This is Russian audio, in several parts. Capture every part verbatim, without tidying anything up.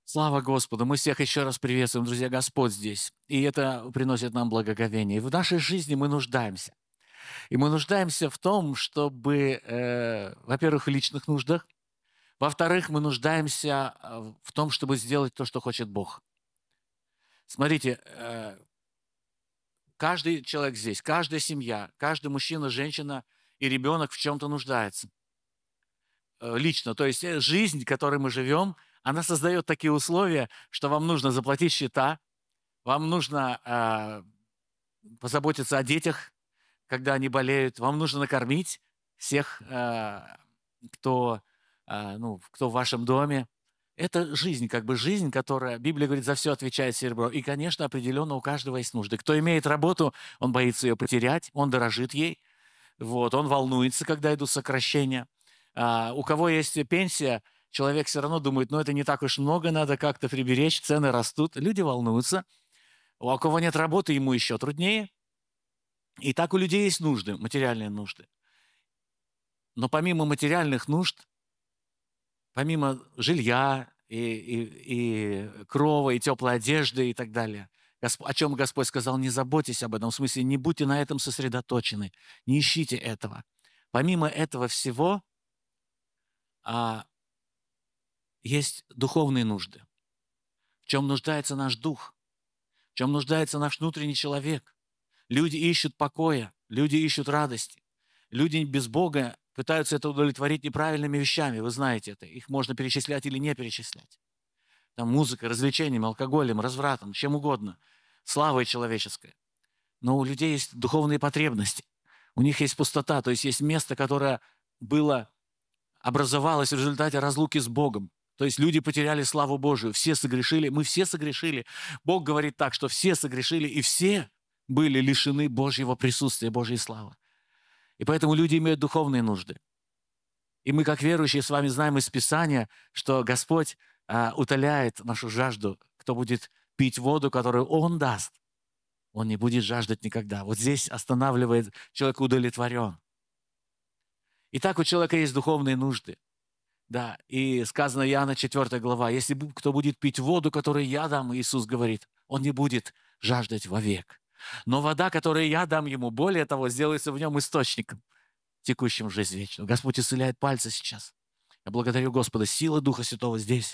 Слава Господу! Мы всех еще раз приветствуем, друзья, Господь здесь. И это приносит нам благоговение. И в нашей жизни мы нуждаемся. И мы нуждаемся в том, чтобы, э, во-первых, в личных нуждах, во-вторых, мы нуждаемся э, в том, чтобы сделать то, что хочет Бог. Смотрите, э, каждый человек здесь, каждая семья, каждый мужчина, женщина и ребенок в чем-то нуждается. Э, лично, то есть э, жизнь, в которой мы живем, она создает такие условия, что вам нужно заплатить счета, вам нужно а, позаботиться о детях, когда они болеют, вам нужно накормить всех, а, кто, а, ну, кто в вашем доме. Это жизнь, как бы жизнь, которая, Библия говорит, за все отвечает серебро. И, конечно, определенно у каждого есть нужды. Кто имеет работу, он боится ее потерять, он дорожит ей, вот, он волнуется, когда идут сокращения. А, у кого есть пенсия, человек все равно думает, ну, это не так уж много, надо как-то приберечь, цены растут. Люди волнуются. У кого нет работы, ему еще труднее. И так у людей есть нужды, материальные нужды. Но помимо материальных нужд, помимо жилья и, и, и крова, и теплой одежды и так далее, Госп- о чем Господь сказал, не заботьтесь об этом, в смысле, не будьте на этом сосредоточены, не ищите этого. Помимо этого всего, а, есть духовные нужды. В чем нуждается наш дух, в чем нуждается наш внутренний человек. Люди ищут покоя, люди ищут радости. Люди без Бога пытаются это удовлетворить неправильными вещами, вы знаете это. Их можно перечислять или не перечислять. Там музыкой, развлечением, алкоголем, развратом, чем угодно. Славой человеческой. Но у людей есть духовные потребности. У них есть пустота, то есть есть место, которое было, образовалось в результате разлуки с Богом. То есть люди потеряли славу Божию, все согрешили, мы все согрешили. Бог говорит так, что все согрешили, и все были лишены Божьего присутствия, Божьей славы. И поэтому люди имеют духовные нужды. И мы, как верующие, с вами знаем из Писания, что Господь а, утоляет нашу жажду. Кто будет пить воду, которую Он даст, он не будет жаждать никогда. Вот здесь останавливает человек удовлетворен. Итак, у человека есть духовные нужды. Да, и сказано Иоанна четвёртая глава, если кто будет пить воду, которую я дам, Иисус говорит, он не будет жаждать вовек. Но вода, которую я дам ему, более того, сделается в нем источником, текущим в жизнь вечную. Господь исцеляет пальцы сейчас. Я благодарю Господа, сила Духа Святого здесь.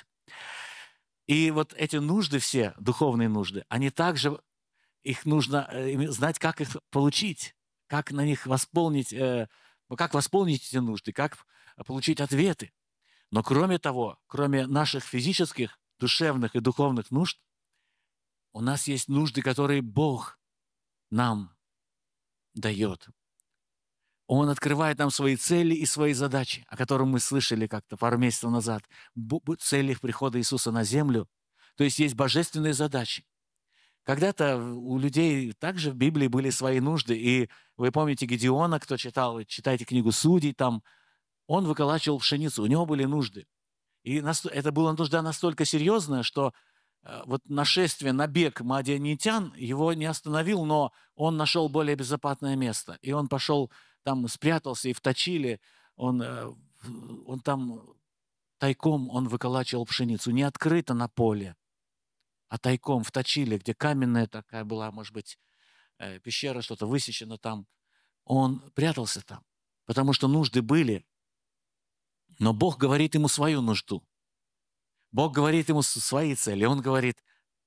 И вот эти нужды все, духовные нужды, они также, их нужно э, знать, как их получить, как на них восполнить, э, как восполнить эти нужды, как получить ответы. Но кроме того, кроме наших физических, душевных и духовных нужд, у нас есть нужды, которые Бог нам дает. Он открывает нам свои цели и свои задачи, о которых мы слышали как-то пару месяцев назад. Бу- бу- Цели прихода Иисуса на землю. То есть есть божественные задачи. Когда-то у людей также в Библии были свои нужды. И вы помните Гедеона, кто читал, вы читайте книгу Судей, там он выколачивал пшеницу, у него были нужды. И нас- это была нужда настолько серьезная, что э, вот нашествие, набег мадианитян его не остановил, но он нашел более безопасное место. И он пошел там, спрятался, и в Точиле он, э, в- он там тайком он выколачивал пшеницу, не открыто на поле, а тайком в Точиле, где каменная такая была, может быть, э, пещера, что-то высечено там. Он прятался там, потому что нужды были, но Бог говорит ему свою нужду. Бог говорит ему с- свои цели. Он говорит,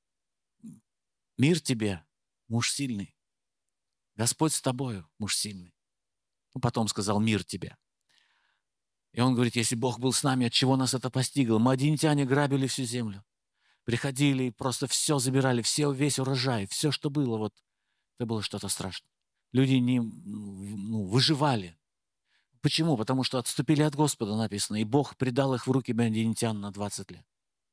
мир тебе, муж сильный. Господь с тобою, муж сильный. Ну, потом сказал, мир тебе. И он говорит, если Бог был с нами, от чего нас это постигло? Мадианитяне грабили всю землю. Приходили и просто все забирали, все, весь урожай, все, что было. Вот это было что-то страшное. Люди не, ну, выживали. Почему? Потому что отступили от Господа, написано. И Бог предал их в руки мадианитян на двадцать лет.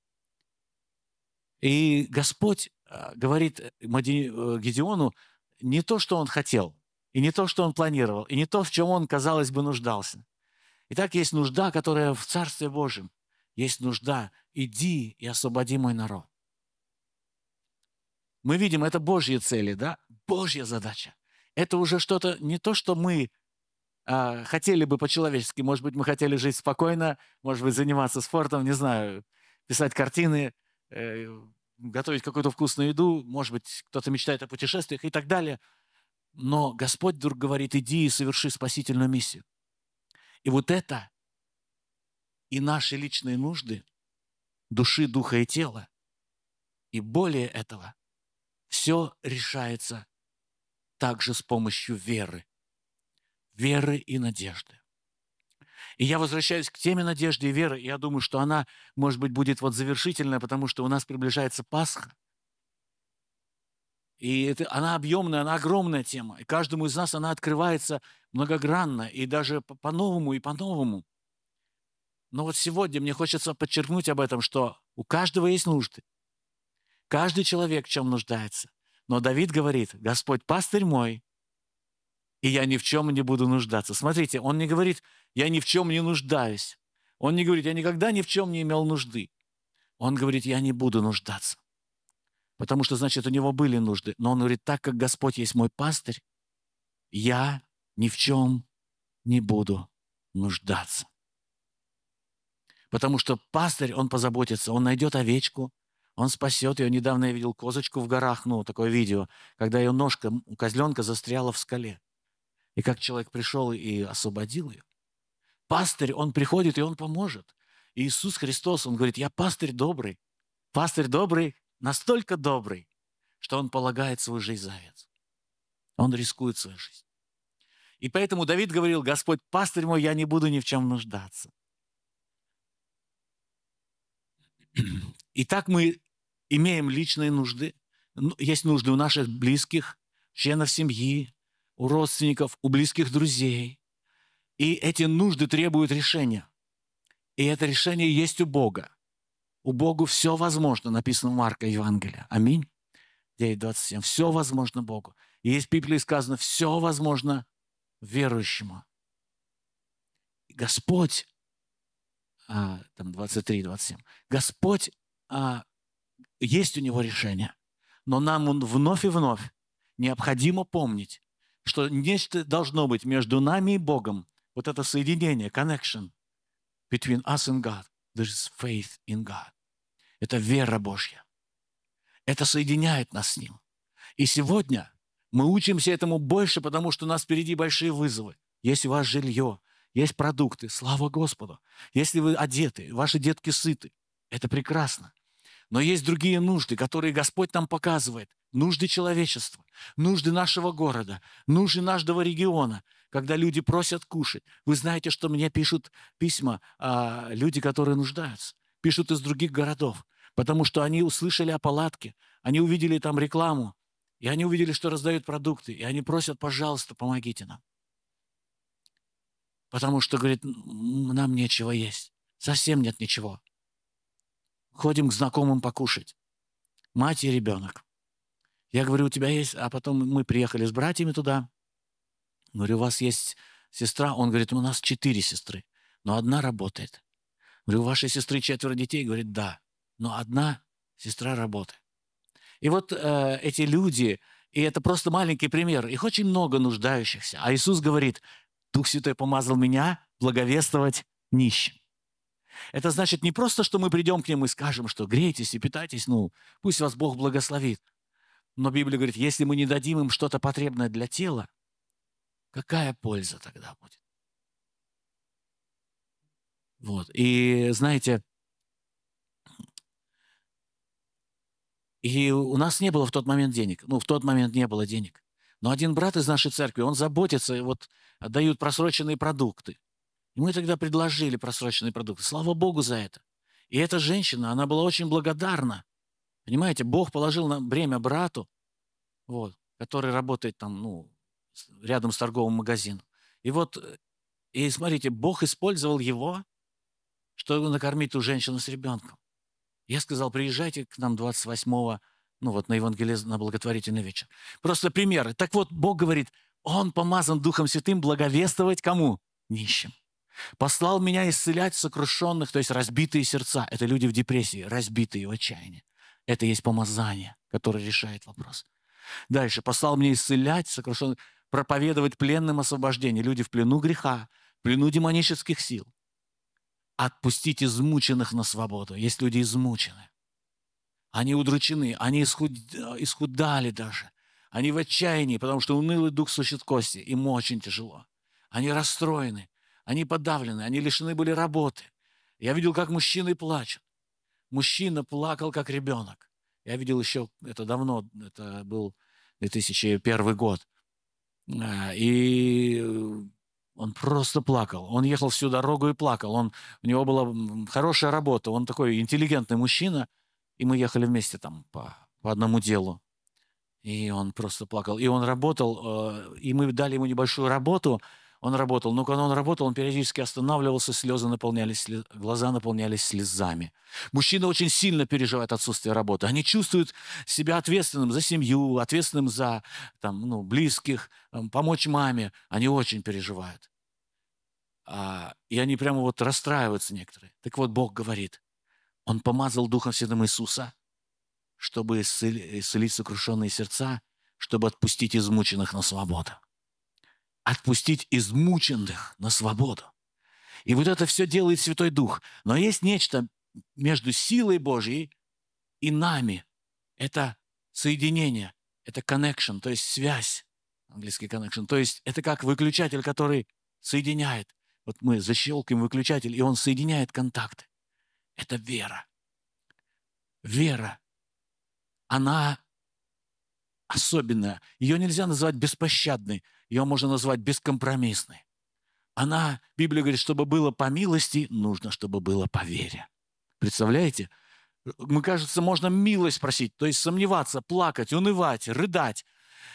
И Господь э, говорит Мади- э, Гедеону не то, что он хотел, и не то, что он планировал, и не то, в чем он, казалось бы, нуждался. Итак, есть нужда, которая в Царстве Божьем. Есть нужда. Иди и освободи мой народ. Мы видим, это Божьи цели, да? Божья задача. Это уже что-то не то, что мы а, хотели бы по-человечески. Может быть, мы хотели жить спокойно, может быть, заниматься спортом, не знаю, писать картины, э, готовить какую-то вкусную еду, может быть, кто-то мечтает о путешествиях и так далее. Но Господь вдруг говорит: иди и соверши спасительную миссию. И вот это и наши личные нужды, души, духа и тела, и более этого, все решается также с помощью веры. Веры и надежды. И я возвращаюсь к теме надежды и веры, и я думаю, что она, может быть, будет вот завершительная, потому что у нас приближается Пасха. И это, она объемная, она огромная тема. И каждому из нас она открывается многогранно, и даже по- по-новому и по-новому. Но вот сегодня мне хочется подчеркнуть об этом, что у каждого есть нужды. Каждый человек в чем нуждается. Но Давид говорит: Господь пастырь мой, и я ни в чем не буду нуждаться. Смотрите, он не говорит: я ни в чем не нуждаюсь. Он не говорит: я никогда ни в чем не имел нужды. Он говорит: я не буду нуждаться. Потому что, значит, у него были нужды. Но он говорит: так как Господь есть мой пастырь, я ни в чем не буду нуждаться. Потому что пастырь, он позаботится, он найдет овечку, он спасет ее. Недавно я видел козочку в горах, ну, такое видео, когда ее ножка у козленка застряла в скале. И как человек пришел и освободил ее. Пастырь, он приходит, и он поможет. И Иисус Христос, он говорит: я пастырь добрый. Пастырь добрый, настолько добрый, что он полагает свою жизнь за овец. Он рискует свою жизнь. И поэтому Давид говорил: Господь пастырь мой, я не буду ни в чем нуждаться. Итак, мы имеем личные нужды. Есть нужды у наших близких, членов семьи, у родственников, у близких друзей. И эти нужды требуют решения. И это решение есть у Бога. У Бога все возможно, написано в Марка Евангелия. Аминь. девять двадцать семь. Все возможно Богу. И есть в Библии сказано: все возможно верующему. Господь, а, там двадцать три двадцать семь. Господь, а, есть у него решение. Но нам он вновь и вновь необходимо помнить, что нечто должно быть между нами и Богом. Вот это соединение, connection between us and God. There is faith in God. Это вера Божья. Это соединяет нас с Ним. И сегодня мы учимся этому больше, потому что у нас впереди большие вызовы. Есть у вас жилье, есть продукты, слава Господу. Если вы одеты, ваши детки сыты, это прекрасно. Но есть другие нужды, которые Господь нам показывает. Нужды человечества, нужды нашего города, нужды нашего региона, когда люди просят кушать. Вы знаете, что мне пишут письма а, люди, которые нуждаются. Пишут из других городов, потому что они услышали о палатке, они увидели там рекламу, и они увидели, что раздают продукты, и они просят: пожалуйста, помогите нам. Потому что, говорит, нам нечего есть, совсем нет ничего. Ходим к знакомым покушать. Мать и ребенок. Я говорю: у тебя есть... А потом мы приехали с братьями туда. Говорю: у вас есть сестра? Он говорит: у нас четыре сестры, но одна работает. Говорю: у вашей сестры четверо детей? Говорит: да, но одна сестра работает. И вот э, эти люди, и это просто маленький пример, их очень много нуждающихся. А Иисус говорит: Дух Святой помазал меня благовествовать нищим. Это значит не просто, что мы придем к ним и скажем, что грейтесь и питайтесь, ну, пусть вас Бог благословит. Но Библия говорит: если мы не дадим им что-то потребное для тела, какая польза тогда будет? Вот. И знаете, и у нас не было в тот момент денег. Ну, в тот момент не было денег. Но один брат из нашей церкви, он заботится, и вот дают просроченные продукты. И мы тогда предложили просроченные продукты. Слава Богу за это. И эта женщина, она была очень благодарна. Понимаете, Бог положил на бремя брату, вот, который работает там, ну, рядом с торговым магазином. И вот, и смотрите, Бог использовал его, чтобы накормить ту женщину с ребенком. Я сказал: приезжайте к нам двадцать восьмого, ну вот на евангелиз, на благотворительный вечер. Просто примеры. Так вот, Бог говорит: Он помазан Духом Святым благовествовать кому? Нищим. Послал меня исцелять сокрушенных, то есть разбитые сердца. Это люди в депрессии, разбитые в отчаянии. Это есть помазание, которое решает вопрос. Дальше. Послал меня исцелять сокрушенных, проповедовать пленным освобождение. Люди в плену греха, в плену демонических сил. Отпустить измученных на свободу. Есть люди измучены. Они удручены, они исхуд... исхудали даже. Они в отчаянии, потому что унылый дух сущит кости. Им очень тяжело. Они расстроены, они подавлены, они лишены были работы. Я видел, как мужчины плачут. Мужчина плакал, как ребенок. Я видел еще, это давно, это был две тысячи первый год. А, И он просто плакал. Он ехал всю дорогу и плакал. Он, у него была м, хорошая работа. Он такой интеллигентный мужчина. И мы ехали вместе там по, по одному делу. И он просто плакал. И он работал, э, и мы дали ему небольшую работу. Он работал. Но когда он работал, он периодически останавливался, слезы наполнялись, слез- глаза наполнялись слезами. Мужчина очень сильно переживает отсутствие работы. Они чувствуют себя ответственным за семью, ответственным за там, ну, близких, там, помочь маме. Они очень переживают. А, и они прямо вот расстраиваются некоторые. Так вот, Бог говорит, Он помазал Духом Святым Иисуса, чтобы исцели- исцелить сокрушенные сердца, чтобы отпустить измученных на свободу. Отпустить измученных на свободу. И вот это все делает Святой Дух. Но есть нечто между силой Божьей и нами. Это соединение, это connection, то есть связь, английский connection. То есть это как выключатель, который соединяет. Вот мы защелкаем выключатель, и он соединяет контакты. Это вера. Вера, она особенная. Ее нельзя назвать беспощадной, ее можно назвать бескомпромиссной. Она, Библия говорит, чтобы было по милости, нужно, чтобы было по вере. Представляете? Мы, кажется, можно милость просить, то есть сомневаться, плакать, унывать, рыдать,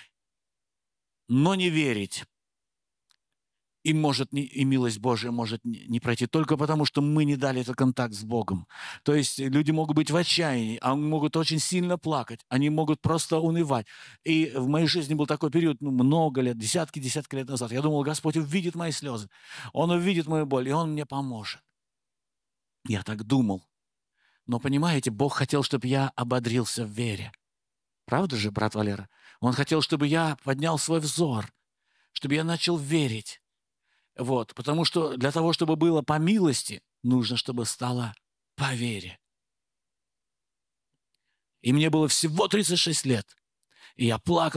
но не верить. И, может, не, и милость Божия может не, не пройти только потому, что мы не дали этот контакт с Богом. То есть люди могут быть в отчаянии, они могут очень сильно плакать, они могут просто унывать. И в моей жизни был такой период, ну, много лет, десятки-десятки лет назад. Я думал, Господь увидит мои слезы, Он увидит мою боль, и Он мне поможет. Я так думал. Но, понимаете, Бог хотел, чтобы я ободрился в вере. Правда же, брат Валера? Он хотел, чтобы я поднял свой взор, чтобы я начал верить. Вот, потому что для того, чтобы было по милости, нужно, чтобы стало по вере. И мне было всего тридцать шесть лет. И я плакал.